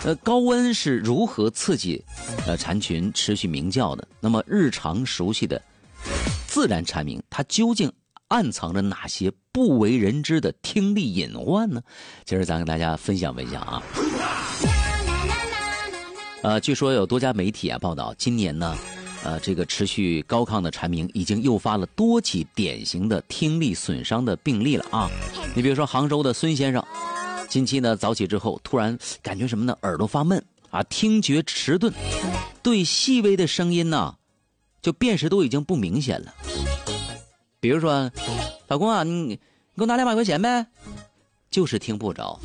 高温是如何刺激蝉群持续鸣叫的？那么日常熟悉的自然蝉鸣，它究竟暗藏着哪些不为人知的听力隐患呢？今儿咱跟大家分享啊。据说有多家媒体报道，今年呢，这个持续高亢的蝉鸣已经诱发了多起典型的听力损伤的病例了啊。你比如说杭州的孙先生，近期呢早起之后突然感觉什么呢？耳朵发闷啊，听觉迟钝，对细微的声音呢，就辨识都已经不明显了。比如说，老公啊，你给我拿200块钱呗，就是听不着。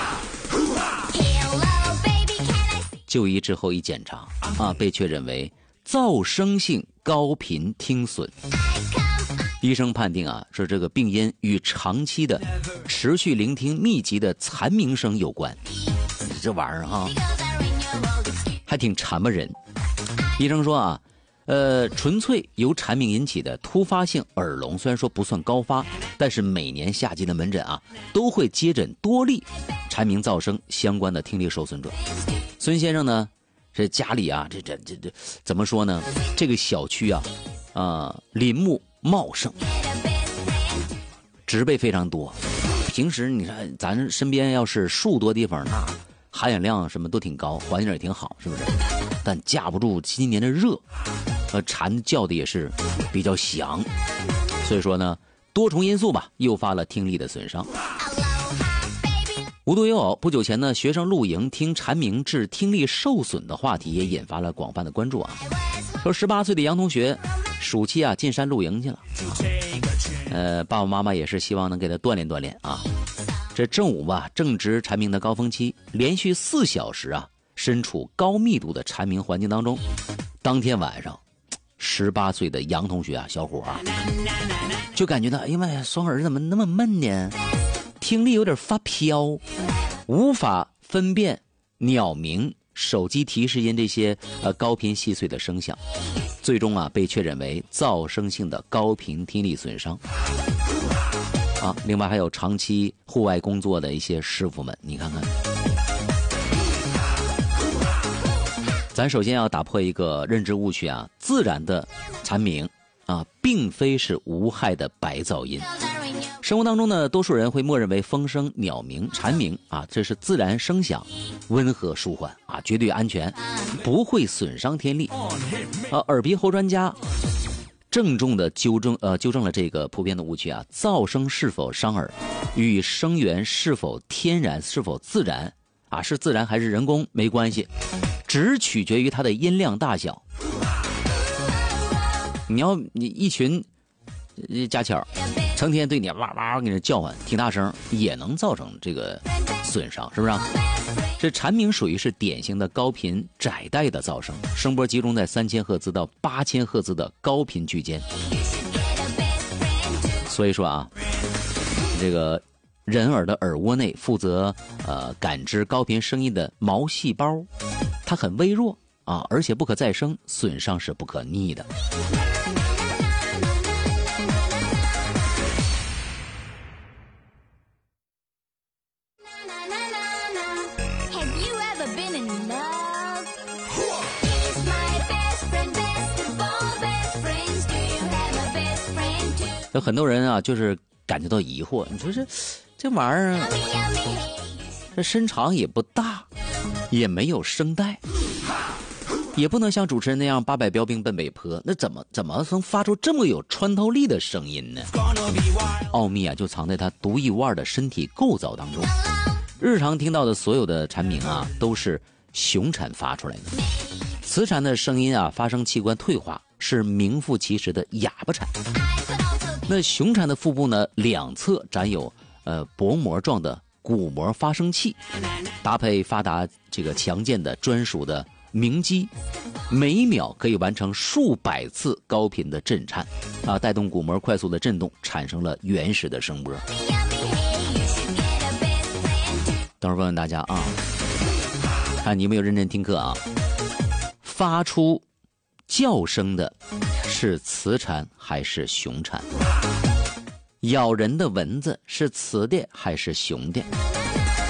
就医之后一检查啊，被确认为噪声性高频听损。医生判定啊，说这个病因与长期的持续聆听密集的蝉鸣声有关。这玩意儿哈，还挺馋吧人。医生说啊，纯粹由蝉鸣引起的突发性耳聋，虽然说不算高发，但是每年夏季的门诊啊，都会接诊多例蝉鸣噪声相关的听力受损者。孙先生呢，这家里啊，这怎么说呢？这个小区啊，林木茂盛，植被非常多。平时你看咱身边要是树多地方，那含氧量什么都挺高，环境也挺好，是不是？但架不住今年的热，蝉叫的也是比较响，所以说呢，多重因素吧，诱发了听力的损伤。无独有偶，不久前呢，学生露营听蝉鸣致听力受损的话题也引发了广泛的关注啊。说18岁的杨同学暑期啊进山露营去了，爸爸妈妈也是希望能给他锻炼锻炼啊。这正午吧，正值蝉鸣的高峰期，连续4小时啊，身处高密度的蝉鸣环境当中。当天晚上，18岁的杨同学啊，小伙啊，就感觉到，哎呀妈呀，双耳怎么那么闷呢？听力有点发飘，无法分辨鸟鸣、手机提示音这些高频细碎的声响，最终啊被确认为噪声性的高频听力损伤。另外还有长期户外工作的一些师傅们，你看看。咱首先要打破一个认知误区啊，自然的蝉鸣啊，并非是无害的白噪音。生活当中呢，多数人会默认为风声、鸟鸣、蝉鸣啊，这是自然声响，温和舒缓啊，绝对安全，不会损伤听力。耳鼻喉专家郑重的纠正了这个普遍的误区啊，噪声是否伤耳，与声源是否天然、是否自然啊，是自然还是人工没关系，只取决于它的音量大小。你一群家巧成天对你哇哇给你叫唤，挺大声，也能造成这个损伤，是不是啊？这蝉鸣属于是典型的高频窄带的噪声，声波集中在3000赫兹到8000赫兹的高频区间。所以说啊，这个人耳的耳蜗内负责感知高频声音的毛细胞，它很微弱啊，而且不可再生，损伤是不可逆的。有很多人啊，就是感觉到疑惑，你说这玩意儿，这身长也不大，也没有声带，也不能像主持人那样800标兵奔北坡，那怎么能发出这么有穿透力的声音呢？奥秘啊，就藏在它独一无二的身体构造当中。日常听到的所有的蝉鸣啊，都是雄蝉发出来的。雌蝉的声音啊，发声器官退化，是名副其实的哑巴蝉。那雄蝉的腹部呢，两侧展有薄膜状的鼓膜发声器，搭配发达这个强健的专属的鸣机，每秒可以完成数百次高频的震颤啊，带动鼓膜快速的震动，产生了原始的声波。等会儿问问大家啊，看你有没有认真听课啊？发出叫声的是雌蝉还是雄蝉？咬人的蚊子是雌的还是雄的？